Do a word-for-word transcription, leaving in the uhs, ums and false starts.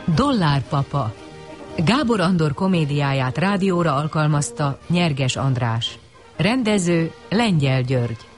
Dollárpapa. Gábor Andor komédiáját rádióra alkalmazta Nyerges András. Rendező Lengyel György.